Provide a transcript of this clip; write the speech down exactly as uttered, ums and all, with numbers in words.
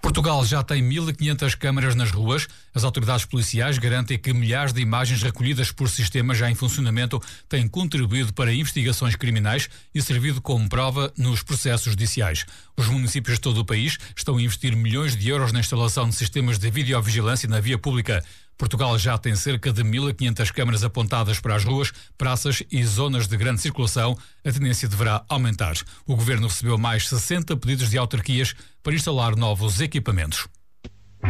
Portugal já tem mil e quinhentas câmaras nas ruas. As autoridades policiais garantem que milhares de imagens recolhidas por sistemas já em funcionamento têm contribuído para investigações criminais e servido como prova nos processos judiciais. Os municípios de todo o país estão a investir milhões de euros na instalação de sistemas de videovigilância na via pública. Portugal já tem cerca de mil e quinhentas câmaras apontadas para as ruas, praças e zonas de grande circulação. A tendência deverá aumentar. O Governo recebeu mais sessenta pedidos de autarquias para instalar novos equipamentos.